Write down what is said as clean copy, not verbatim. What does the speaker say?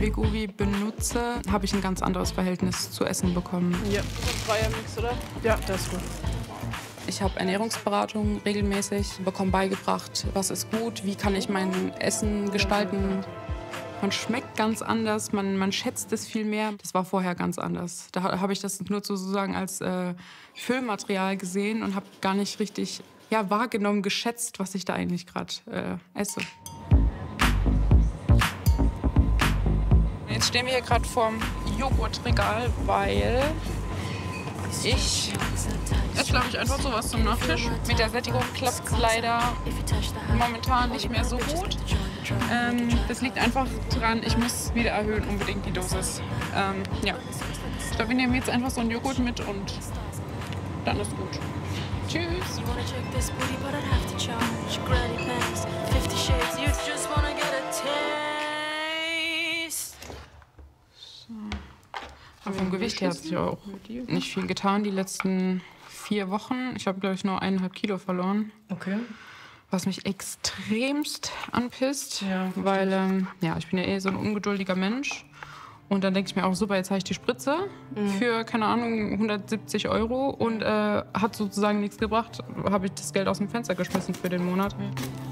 Wegovy benutze, habe ich ein ganz anderes Verhältnis zu Essen bekommen. Ja, das ist freier Mix, oder? Ja, das ist gut. Ich habe Ernährungsberatung regelmäßig, bekomme beigebracht, was ist gut, wie kann ich mein Essen gestalten. Man schmeckt ganz anders, man schätzt es viel mehr. Das war vorher ganz anders. Da habe ich das nur sozusagen als Füllmaterial gesehen und habe gar nicht richtig wahrgenommen, geschätzt, was ich da eigentlich gerade esse. Jetzt stehen wir hier gerade vorm Joghurtregal, weil ich esse, glaube ich, einfach sowas zum Nachtisch. Mit der Sättigung klappt es leider momentan nicht mehr so gut. Das liegt einfach dran, ich muss wieder erhöhen, unbedingt die Dosis. Ich glaube, wir nehmen jetzt einfach so einen Joghurt mit und dann ist gut. Tschüss! Aber vom Gewicht her hat sich auch nicht viel getan die letzten 4 Wochen. Ich habe, glaube ich, nur 1,5 Kilo verloren. Okay. Was mich extremst anpisst, weil ich bin ja eh so ein ungeduldiger Mensch. Und dann denke ich mir auch, super, jetzt habe ich die Spritze für, keine Ahnung, 170 € und hat sozusagen nichts gebracht. Habe ich das Geld aus dem Fenster geschmissen für den Monat.